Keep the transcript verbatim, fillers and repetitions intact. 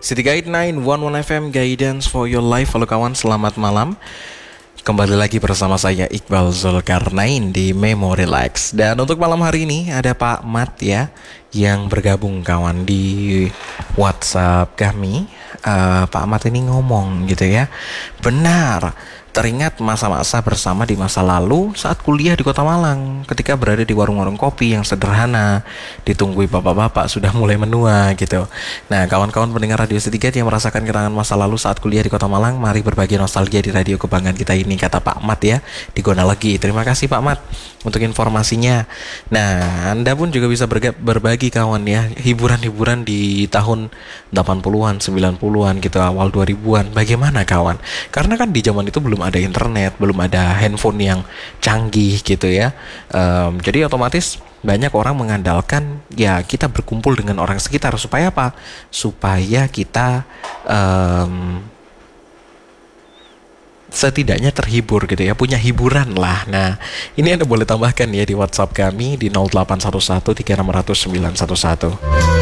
City Guide sembilan satu satu F M Guidance for your life. Halo kawan, selamat malam. Kembali lagi bersama saya Iqbal Zulkarnain di Memo Relax. Dan untuk malam hari ini ada Pak Mat ya, yang bergabung kawan di WhatsApp kami. uh, Pak Mat ini ngomong gitu ya, benar, teringat masa-masa bersama di masa lalu saat kuliah di Kota Malang, ketika berada di warung-warung kopi yang sederhana, ditunggui bapak-bapak sudah mulai menua gitu. Nah, kawan-kawan pendengar Radio City Guide yang merasakan kenangan masa lalu saat kuliah di Kota Malang, mari berbagi nostalgia di radio kebanggaan kita ini, kata Pak Mat ya, di Gonalegi. Terima kasih Pak Mat untuk informasinya. Nah, Anda pun juga bisa berga- berbagi kawan ya, hiburan-hiburan di tahun delapan puluhan, sembilan puluhan gitu, awal dua ribuan. Bagaimana kawan? Karena kan di zaman itu belum ada internet, belum ada handphone yang canggih gitu ya. Um, jadi otomatis banyak orang mengandalkan ya kita berkumpul dengan orang sekitar supaya apa? Supaya kita um, setidaknya terhibur gitu ya, punya hiburan lah. Nah, ini Anda boleh tambahkan ya di WhatsApp kami di nol delapan satu satu tiga enam nol nol sembilan satu satu.